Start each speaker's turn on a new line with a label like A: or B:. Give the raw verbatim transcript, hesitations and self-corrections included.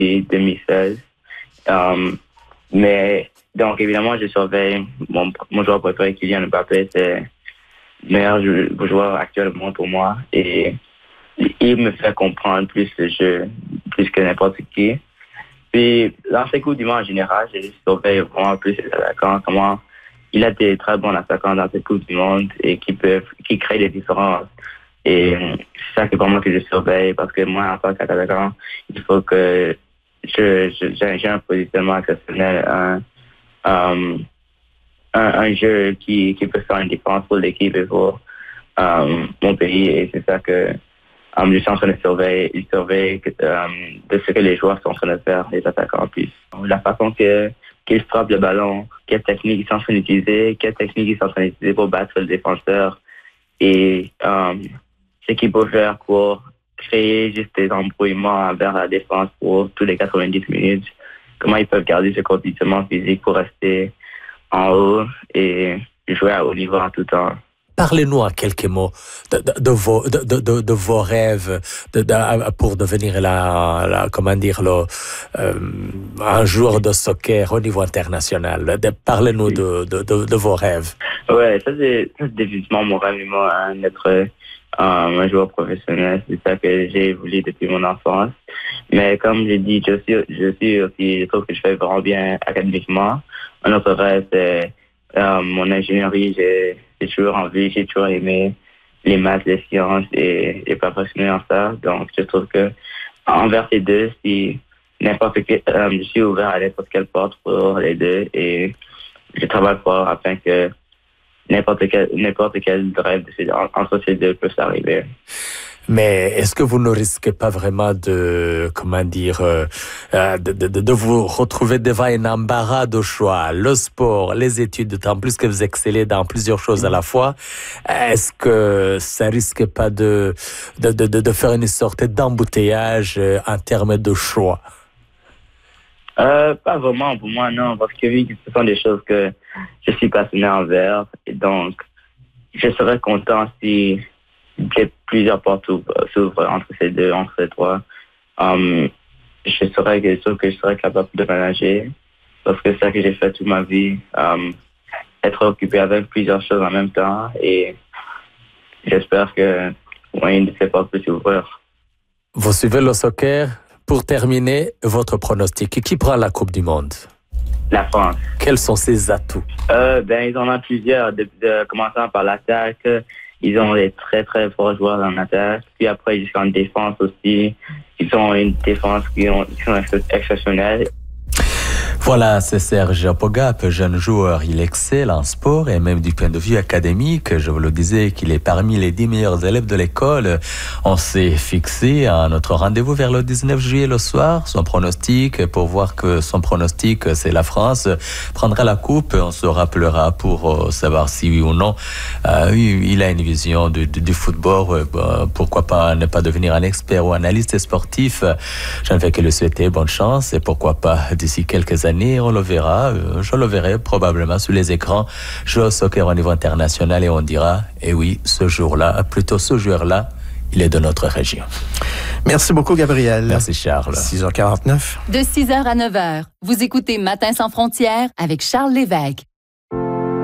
A: depuis deux mille seize. Um, mais donc, évidemment, je surveille mon, mon joueur préféré, Kylian Mbappé. C'est le meilleur joueur actuellement pour moi. Et il me fait comprendre plus le jeu, plus que n'importe qui. Puis, dans ces coups du monde en général, je surveille vraiment plus les attaquants, comment il a des très bons attaquants dans ces coups du monde et qui peuvent, qui créent des différences. Et c'est ça que vraiment que je surveille parce que moi, en tant qu'attaquant, il faut que je, je, j'ai un positionnement exceptionnel, un, um, un, un jeu qui, qui peut faire une défense pour l'équipe et pour um, mon pays. Et c'est ça que um, je suis en train de surveiller, je surveille um, de ce que les joueurs sont en train de faire, les attaquants. Puis la façon que, qu'ils frappent le ballon, quelle technique ils sont en train d'utiliser, quelle technique ils sont en train d'utiliser pour battre le défenseur. Et um, ce qu'ils peuvent faire pour créer juste des embrouillements vers la défense pour tous les quatre-vingt-dix minutes. Comment ils peuvent garder ce conditionnement physique pour rester en haut et jouer à haut niveau en tout temps.
B: Parlez-nous en quelques mots de, de, de, vos, de, de, de vos rêves de, de, pour devenir la, la, comment dire, le, euh, un joueur de soccer au niveau international. De, parlez-nous de, de, de, de vos rêves.
A: Ouais, ça c'est, ça, c'est définitivement mon rêve, moi, hein, d'être euh, un joueur professionnel. C'est ça que j'ai voulu depuis mon enfance. Mais comme j'ai dit, je suis, je suis aussi, je trouve que je fais vraiment bien académiquement. Un autre rêve, c'est euh, mon ingénierie. J'ai, j'ai toujours envie, j'ai toujours aimé les maths, les sciences et, et perfectionner en ça. Donc, je trouve que envers ces deux, si n'importe quel, euh, je suis ouvert à n'importe quelle porte pour les deux et je travaille fort afin que n'importe quel, n'importe quel rêve de ces, entre ces deux peut s'arriver.
B: Mais est-ce que vous ne risquez pas vraiment de, comment dire, euh, de, de, de vous retrouver devant un embarras de choix, le sport, les études, d'autant plus que vous excellez dans plusieurs choses à la fois. Est-ce que ça risque pas de, de, de, de faire une sorte d'embouteillage en termes de choix?
A: Euh, pas vraiment pour moi, non, parce que oui, ce sont des choses que je suis passionné envers et donc je serais content si j'ai plusieurs portes s'ouvrent entre ces deux, entre ces trois. Um, je serais sûr que je serais capable de manager parce que c'est ça que j'ai fait toute ma vie, um, être occupé avec plusieurs choses en même temps et j'espère que ouais, une de ces portes peut s'ouvrir.
B: Vous suivez le soccer. Pour terminer, votre pronostic. Qui prend la Coupe du Monde?
A: La France.
B: Quels sont ses atouts?
A: Euh, ben, ils en ont plusieurs, de, de, commençant par l'attaque. Ils ont des très, très forts joueurs en attaque. Puis après, jusqu'en défense aussi. Ils ont une défense qui, ont, qui sont exceptionnelles.
B: Voilà, c'est Serge Pogap, jeune joueur. Il excelle en sport et même du point de vue académique. Je vous le disais qu'il est parmi les dix meilleurs élèves de l'école. On s'est fixé à notre rendez-vous vers le dix-neuf juillet le soir. Son pronostic, pour voir que son pronostic, c'est la France, prendra la coupe. On se rappellera pour savoir si oui ou non euh, il a une vision du, du, du football. Euh, pourquoi pas ne pas devenir un expert ou analyste sportif. Je ne fais que le souhaiter bonne chance et pourquoi pas d'ici quelques années on le verra, je le verrai probablement sur les écrans, jouer au soccer au niveau international et on dira, eh oui, ce jour-là, plutôt ce joueur-là, il est de notre région.
C: Merci beaucoup, Gabriel.
B: Merci, Charles.
C: six heures quarante-neuf.
D: De six heures à neuf heures, vous écoutez Matin sans frontières avec Charles Lévesque.